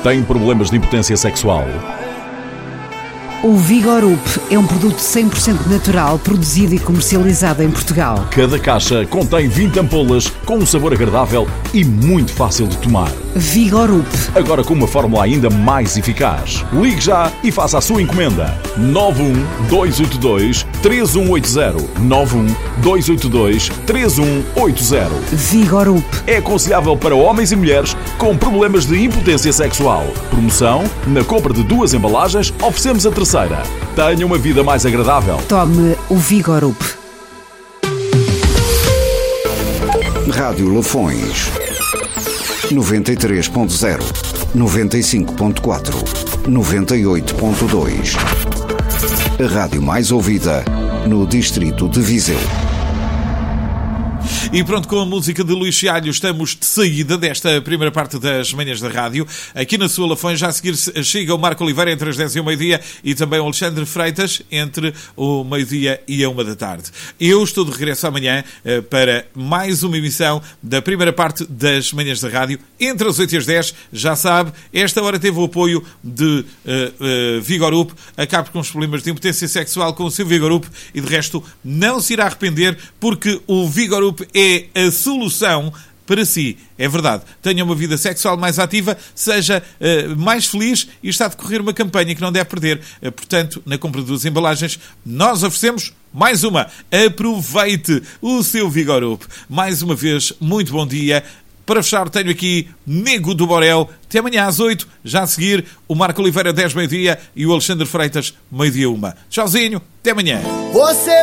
Tem problemas de impotência sexual? O Vigorup é um produto 100% natural, produzido e comercializado em Portugal. Cada caixa contém 20 ampolas com um sabor agradável e muito fácil de tomar. Vigorup. Agora com uma fórmula ainda mais eficaz. Ligue já e faça a sua encomenda. 91282-3180. 91282-3180. Vigorup. É aconselhável para homens e mulheres com problemas de impotência sexual. Promoção: na compra de 2 embalagens, oferecemos a terceira. Tenha uma vida mais agradável. Tome o Vigorup. Rádio Lafões 93.0, 95.4, 98.2. A rádio mais ouvida no distrito de Viseu. E pronto, com a música de Luís Fialho estamos de saída desta primeira parte das manhãs da rádio. Aqui na sua Lafões, já a seguir chega o Marco Oliveira entre as 10 e o meio-dia e também o Alexandre Freitas entre o meio-dia e a 1 da tarde. Eu estou de regresso amanhã para mais uma emissão da primeira parte das manhãs da rádio. Entre as 8 e as 10, já sabe, esta hora teve o apoio de Vigorup. Acabe com os problemas de impotência sexual com o seu Vigorup e de resto não se irá arrepender, porque o Vigorup é a solução para si. É verdade. Tenha uma vida sexual mais ativa, seja mais feliz, e está a decorrer uma campanha que não deve perder. Portanto, na compra de 2 embalagens, nós oferecemos mais uma. Aproveite o seu Vigorup. Mais uma vez, muito bom dia. Para fechar, tenho aqui Nego do Borel. Até amanhã às 8. Já a seguir, o Marco Oliveira 10 meio-dia e o Alexandre Freitas meio-dia 1. Tchauzinho. Até amanhã. Você